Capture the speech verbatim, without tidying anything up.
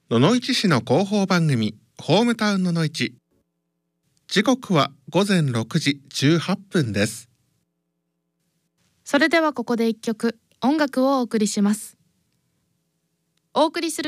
野々市市の広報番組ホームタウン野々市。時刻はごぜんろくじじゅうはっぷんです。 それではここで一曲音楽をお送りします。お送りする